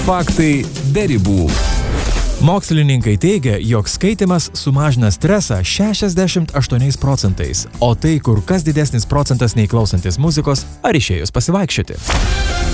Faktai be ribų. Mokslininkai teigia, jog skaitymas sumažina stresą 68%, o tai kur kas didesnis procentas nei klausantis muzikos ar išėjus pasivaikščioti.